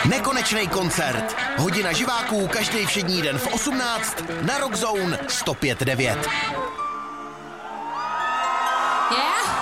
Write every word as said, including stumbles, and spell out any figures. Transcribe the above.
Nekonečný koncert. Hodina živáků každý všední den v osmnáct na Rock Zone sto pět devět. Yeah?